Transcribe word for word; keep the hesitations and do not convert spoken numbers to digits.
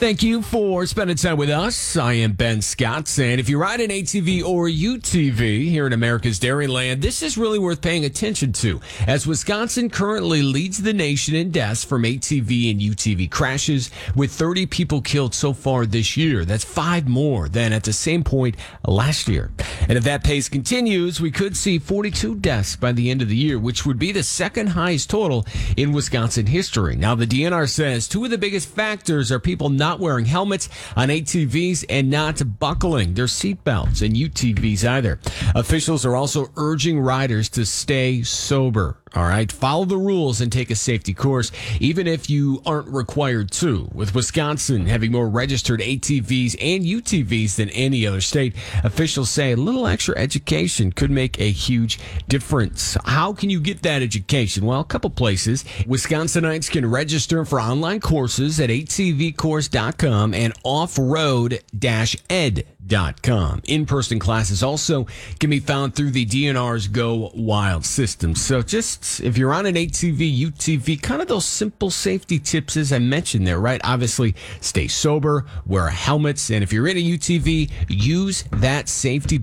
Thank you for spending time with us. I am Ben Scott, and if you ride an A T V or U T V here in America's Dairyland, this is really worth paying attention to, as Wisconsin currently leads the nation in deaths from A T V and U T V crashes, with thirty people killed so far this year. That's five more than at the same point last year. And if that pace continues, we could see forty-two deaths by the end of the year, which would be the second highest total in Wisconsin history. Now, the D N R says two of the biggest factors are people not wearing helmets on A T Vs and not buckling their seatbelts in U T Vs either. Officials are also urging riders to stay sober. All right, follow the rules and take a safety course, even if you aren't required to. With Wisconsin having more registered A T Vs and U T Vs than any other state, officials say a little extra education could make a huge difference. How can you get that education? Well, a couple places. Wisconsinites can register for online courses at A T V course dot com and off road dash ed dot com. In-person classes also can be found through the D N R's Go Wild system. So just, if you're on an A T V, U T V, kind of those simple safety tips as I mentioned there, right? Obviously, stay sober, wear helmets, and if you're in a U T V, use that safety